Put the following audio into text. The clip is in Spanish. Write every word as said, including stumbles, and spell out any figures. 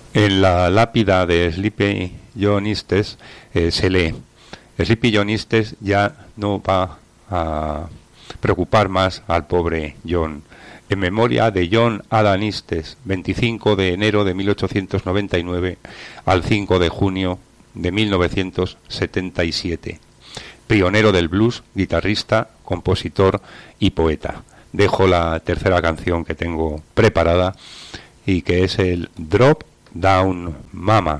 En la lápida de Sleepy John Estes eh, se lee: Sleepy John Estes ya no va a preocupar más al pobre John. En memoria de John Allan Estes, veinticinco de enero de mil ochocientos noventa y nueve al cinco de junio de mil novecientos setenta y siete. Pionero del blues, guitarrista, compositor y poeta. Dejo la tercera canción que tengo preparada y que es el Drop Down Mama.